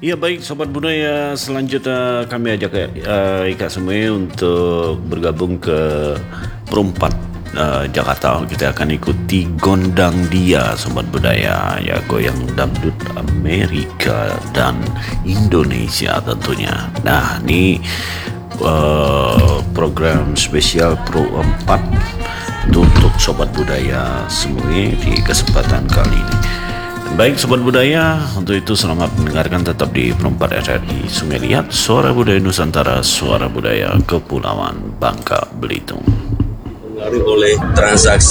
Ya baik Sobat Budaya, selanjutnya kami ajak Ika semua untuk bergabung ke Perumpat Jakarta. Kita akan ikuti Gondang Dia Sobat Budaya, ya goyang dangdut Amerika dan Indonesia tentunya. Nah ini program spesial Perumpat untuk Sobat Budaya semua di kesempatan kali ini. Baik Sobat Budaya, untuk itu selamat mendengarkan tetap di Perumpat RRI Sungai Liat, Suara Budaya Nusantara, Suara Budaya Kepulauan Bangka Belitung. Pengaruh oleh transaksi